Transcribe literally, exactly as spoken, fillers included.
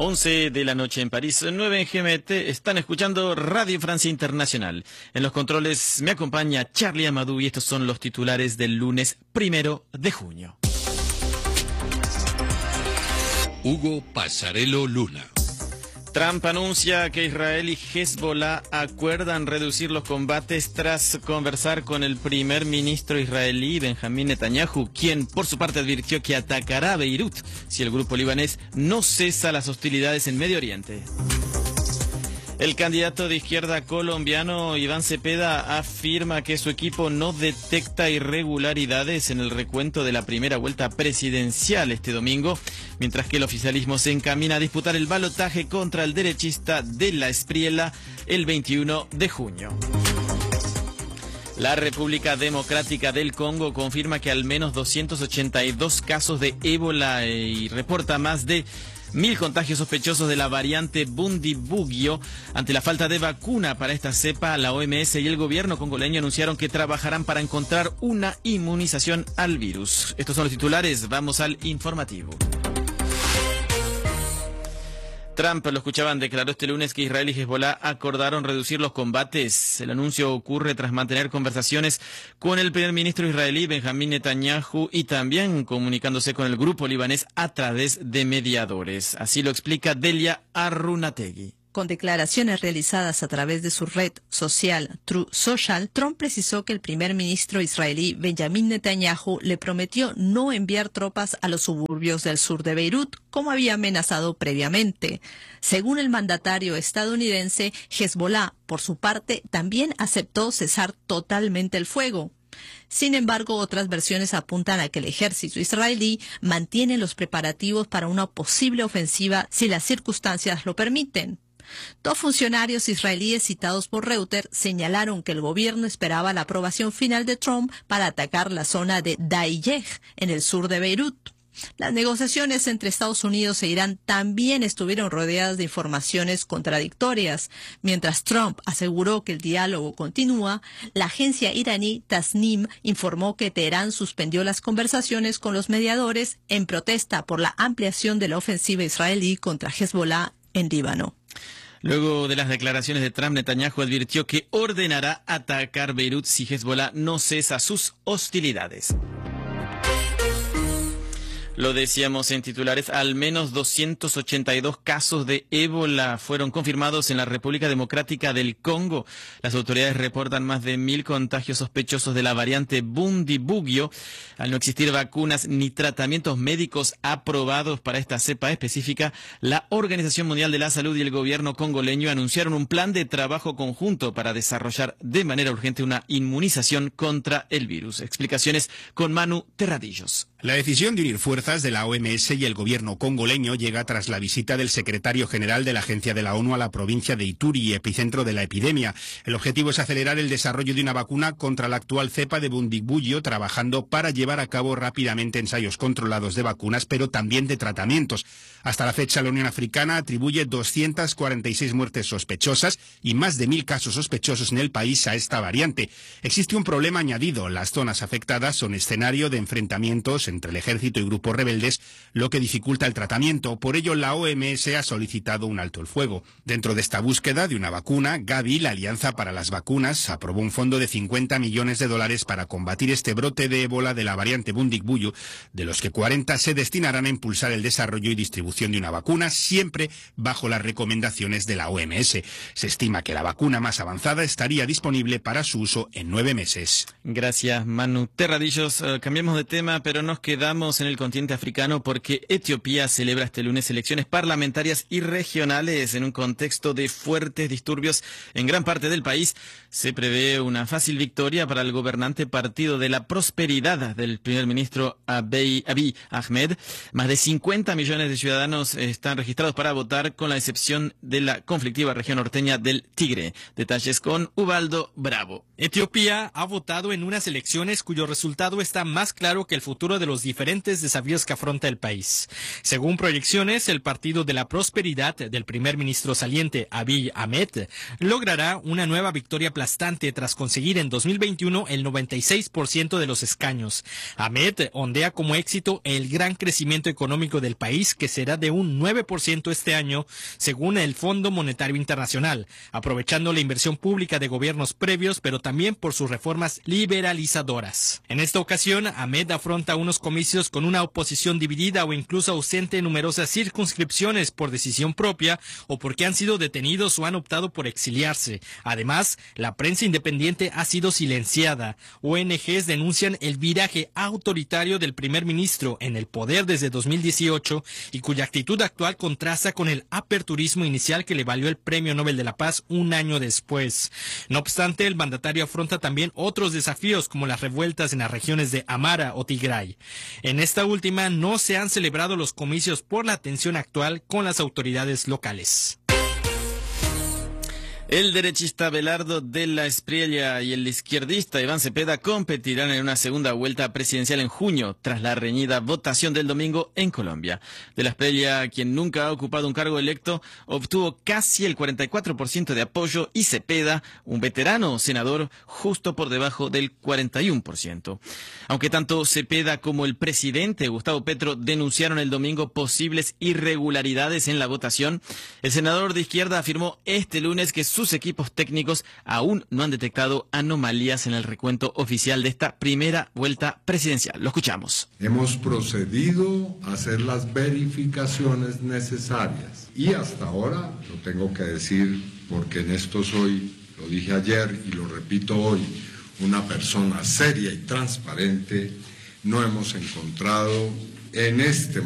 once de la noche en París, nueve en G M T. Están escuchando Radio Francia Internacional. En los controles me acompaña Charlie Amadou y estos son los titulares del lunes primero de junio. Hugo Pasarello Luna. Trump anuncia que Israel y Hezbollah acuerdan reducir los combates tras conversar con el primer ministro israelí Benjamín Netanyahu, quien por su parte advirtió que atacará a Beirut si el grupo libanés no cesa las hostilidades en Medio Oriente. El candidato de izquierda colombiano Iván Cepeda afirma que su equipo no detecta irregularidades en el recuento de la primera vuelta presidencial este domingo, mientras que el oficialismo se encamina a disputar el balotaje contra el derechista de la Espriella el veintiuno de junio. La República Democrática del Congo confirma que al menos doscientos ochenta y dos casos de ébola y reporta más de mil contagios sospechosos de la variante Bundibugyo. Ante la falta de vacuna para esta cepa, la O M S y el gobierno congoleño anunciaron que trabajarán para encontrar una inmunización al virus. Estos son los titulares, vamos al informativo. Trump, lo escuchaban, declaró este lunes que Israel y Hezbollah acordaron reducir los combates. El anuncio ocurre tras mantener conversaciones con el primer ministro israelí Benjamín Netanyahu y también comunicándose con el grupo libanés a través de mediadores. Así lo explica Delia Arunategui. Con declaraciones realizadas a través de su red social True Social, Trump precisó que el primer ministro israelí Benjamín Netanyahu le prometió no enviar tropas a los suburbios del sur de Beirut, como había amenazado previamente. Según el mandatario estadounidense, Hezbollah, por su parte, también aceptó cesar totalmente el fuego. Sin embargo, otras versiones apuntan a que el ejército israelí mantiene los preparativos para una posible ofensiva si las circunstancias lo permiten. Dos funcionarios israelíes citados por Reuters señalaron que el gobierno esperaba la aprobación final de Trump para atacar la zona de Daiyeh, en el sur de Beirut. Las negociaciones entre Estados Unidos e Irán también estuvieron rodeadas de informaciones contradictorias. Mientras Trump aseguró que el diálogo continúa, la agencia iraní Tasnim informó que Teherán suspendió las conversaciones con los mediadores en protesta por la ampliación de la ofensiva israelí contra Hezbollah en Líbano. Luego de las declaraciones de Trump, Netanyahu advirtió que ordenará atacar Beirut si Hezbollah no cesa sus hostilidades. Lo decíamos en titulares, al menos doscientos ochenta y dos casos de ébola fueron confirmados en la República Democrática del Congo. Las autoridades reportan más de mil contagios sospechosos de la variante Bundibugyo. Al no existir vacunas ni tratamientos médicos aprobados para esta cepa específica, la Organización Mundial de la Salud y el gobierno congoleño anunciaron un plan de trabajo conjunto para desarrollar de manera urgente una inmunización contra el virus. Explicaciones con Manu Terradillos. La decisión de unir fuerzas de la O M S y el gobierno congoleño llega tras la visita del secretario general de la Agencia de la ONU a la provincia de Ituri, epicentro de la epidemia. El objetivo es acelerar el desarrollo de una vacuna contra la actual cepa de Bundibugyo, trabajando para llevar a cabo rápidamente ensayos controlados de vacunas, pero también de tratamientos. Hasta la fecha, la Unión Africana atribuye doscientas cuarenta y seis muertes sospechosas y más de mil casos sospechosos en el país a esta variante. Existe un problema añadido. Las zonas afectadas son escenario de enfrentamientos entre el ejército y grupos rebeldes, lo que dificulta el tratamiento. Por ello, la O M S ha solicitado un alto el fuego. Dentro de esta búsqueda de una vacuna, Gavi, la Alianza para las Vacunas, aprobó un fondo de cincuenta millones de dólares para combatir este brote de ébola de la variante Bundibugyo, de los que cuarenta se destinarán a impulsar el desarrollo y distribución de una vacuna, siempre bajo las recomendaciones de la O M S. Se estima que la vacuna más avanzada estaría disponible para su uso en nueve meses. Gracias, Manu Terradillos. Uh, cambiamos de tema, pero nos quedamos en el continente africano porque Etiopía celebra este lunes elecciones parlamentarias y regionales en un contexto de fuertes disturbios en gran parte del país. Se prevé una fácil victoria para el gobernante Partido de la Prosperidad del primer ministro Abiy, Abiy Ahmed. Más de cincuenta millones de ciudadanos están registrados para votar, con la excepción de la conflictiva región norteña del Tigre. Detalles con Ubaldo Bravo. Etiopía ha votado en unas elecciones cuyo resultado está más claro que el futuro de los los diferentes desafíos que afronta el país. Según proyecciones, el Partido de la Prosperidad del primer ministro saliente Abiy Ahmed logrará una nueva victoria aplastante tras conseguir en dos mil veintiuno el noventa y seis por ciento de los escaños. Ahmed ondea como éxito el gran crecimiento económico del país, que será de un nueve por ciento este año, según el Fondo Monetario Internacional, aprovechando la inversión pública de gobiernos previos, pero también por sus reformas liberalizadoras. En esta ocasión, Ahmed afronta unos comicios con una oposición dividida o incluso ausente en numerosas circunscripciones por decisión propia o porque han sido detenidos o han optado por exiliarse. Además, la prensa independiente ha sido silenciada. O N Ges denuncian el viraje autoritario del primer ministro en el poder desde dos mil dieciocho y cuya actitud actual contrasta con el aperturismo inicial que le valió el Premio Nobel de la Paz un año después. No obstante, el mandatario afronta también otros desafíos como las revueltas en las regiones de Amara o Tigray. En esta última no se han celebrado los comicios por la tensión actual con las autoridades locales. El derechista Belardo de la Espriella y el izquierdista Iván Cepeda competirán en una segunda vuelta presidencial en junio, tras la reñida votación del domingo en Colombia. De la Espriella, quien nunca ha ocupado un cargo electo, obtuvo casi el cuarenta y cuatro por ciento de apoyo y Cepeda, un veterano senador, justo por debajo del cuarenta y uno por ciento. Aunque tanto Cepeda como el presidente Gustavo Petro denunciaron el domingo posibles irregularidades en la votación, el senador de izquierda afirmó este lunes que su Sus equipos técnicos aún no han detectado anomalías en el recuento oficial de esta primera vuelta presidencial. Lo escuchamos. Hemos procedido a hacer las verificaciones necesarias y hasta ahora, lo tengo que decir porque en esto soy, lo dije ayer y lo repito hoy, una persona seria y transparente, no hemos encontrado en este